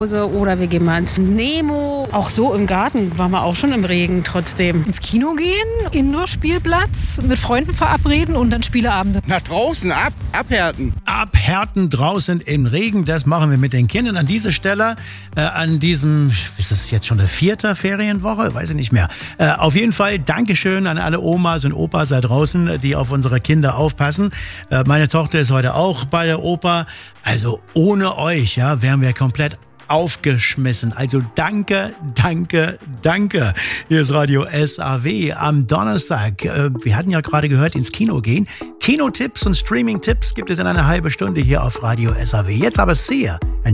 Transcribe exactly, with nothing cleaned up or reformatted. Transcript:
Oder wir gehen mal ins Nemo. Auch so im Garten waren wir auch schon im Regen trotzdem. Ins Kino gehen, Indoor-Spielplatz, mit Freunden verabreden und dann Spieleabende. Nach draußen, ab, abhärten. Abhärten draußen im Regen, das machen wir mit den Kindern an dieser Stelle. Äh, an diesem, ist es jetzt schon eine vierte Ferienwoche? Weiß ich nicht mehr. Äh, auf jeden Fall Dankeschön an alle Omas und Opas da draußen, die auf unsere Kinder aufpassen. Äh, meine Tochter ist heute auch bei der Oper. Also ohne euch, ja, wären wir komplett aufgeschmissen. Also danke, danke, danke. Hier ist Radio S A W am Donnerstag. Wir hatten ja gerade gehört, ins Kino gehen. Kinotipps und Streaming-Tipps gibt es in einer halben Stunde hier auf Radio S A W. Jetzt aber Sia.